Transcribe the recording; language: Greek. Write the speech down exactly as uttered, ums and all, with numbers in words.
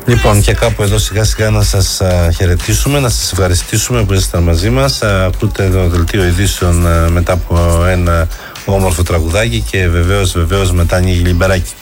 Λοιπόν, και κάπου εδώ σιγά σιγά να σας α, χαιρετήσουμε, να σας ευχαριστήσουμε που ήσασταν μαζί μας. Α, ακούτε το δελτίο ειδήσεων α, μετά από ένα όμορφο τραγουδάκι και βεβαίως, βεβαίως μετά ανοίγει λιμπεράκι.